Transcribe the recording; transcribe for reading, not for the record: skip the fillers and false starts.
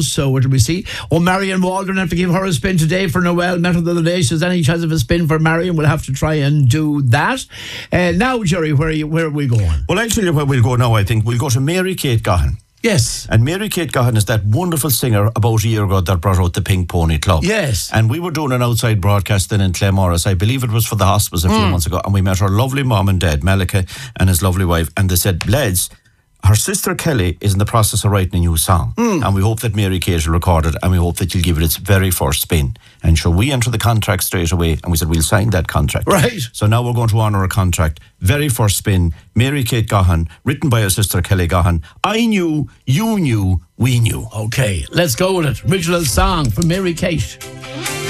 house. So what do we see? Oh, Marion Waldron have to give her a spin today for Noel. Met her the other day. She says any chance of a spin for Marion, we'll have to try and do that. Now, Jerry, where are we going? Well, I'll tell you where we'll go now. I think we'll go to Mary Kate Gahan. Yes. And Mary Kate Gahan is that wonderful singer about a year ago that brought out the Pink Pony Club. Yes. And we were doing an outside broadcast then in Claremorris. I believe it was for the hospice a few months ago. And we met her lovely mom and dad, Malika, and his lovely wife. And they said, lads, her sister Kelly is in the process of writing a new song. And we hope that Mary Kate will record it, and we hope that you'll give it its very first spin. And so we enter the contract straight away, and we said, we'll sign that contract. Right. So now we're going to honour a contract. Very first spin, Mary Kate Gahan, written by her sister Kelly Gahan. I knew, you knew, we knew. Okay, let's go with it. Original song from Mary Kate.